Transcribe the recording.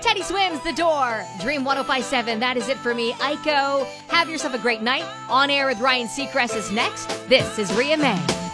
Teddy Swims the door. Dream 1057, that is it for me. Aiko, have yourself a great night. On Air with Ryan Seacrest is next. This is Rhea May.